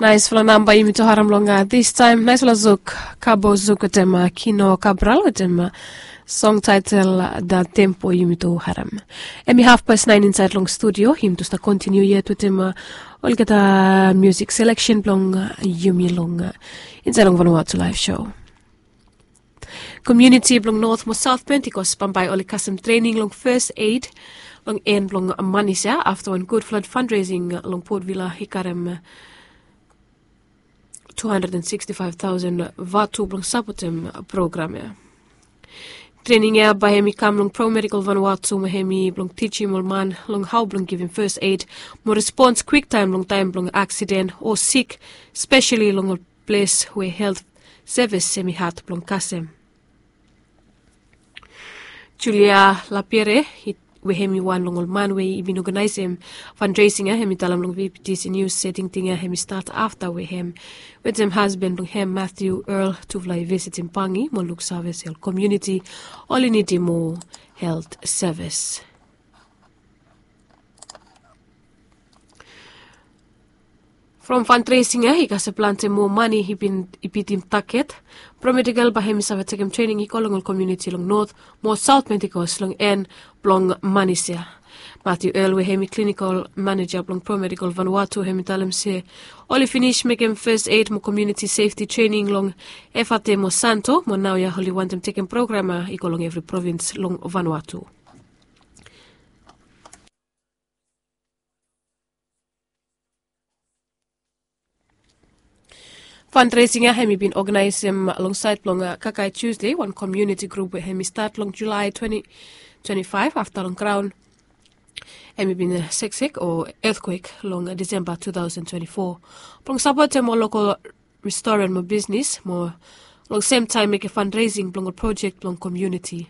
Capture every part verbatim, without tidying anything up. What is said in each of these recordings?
Nice fala namba imi to haram longa this time. Nice fala zuk kabo zuk tema Kino Cabral tema song title da tempo imi to haram. Emi half past nine inside long studio him to sta continue yet with tema olgata music selection long yumi long inside long Vanuatu live show. Community long North mo South Pentecost pambay oli custom training long first aid long end long Manisa after one good flood fundraising long Port Villa Hikarem two hundred sixty-five thousand Vatu long sapotem program. Training ya by hemi kam long pro medical Vanuatu mo hemi long teaching mo man long how long giving first aid mo response quick time long time long accident or sick especially long place where health service semi hat long kasem. Julia Lapierre hit we hemi one long man we even organize him fundraising a hemi talam long V P T C news setting thing a hemi start after we him with him husband long him Matthew Earl to fly visit in Pangi mo look service health community all in need more health service. From fundraising eh, he kasi plante more money he been ipitim taket. Promedical bahemi sa vetekem training i kolong community long north, more south Pentecost long en blong Manisia. Matthew Earl we hemi clinical manager blong promedical Vanuatu hemi talem se. Oli finish mekem first aid mo community safety training long F A T mo Santo mo now ya holi wantem taken programmer i kolong every province long Vanuatu. Fundraising a hemi been organized um, alongside long uh, Kakai Tuesday, one community group where hemi start long July twenty twenty-five after long crown. Hemi been a sexic or earthquake long uh, December two thousand twenty-four. Long support more local restaurant more business more long same time make a fundraising long a project long community.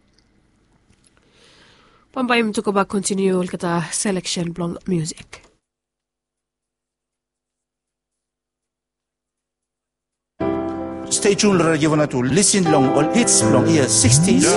Pamba him to go back continue kata selection long music. Stay tuned, Radio Vanuatu. Listen long all hits long year sixties.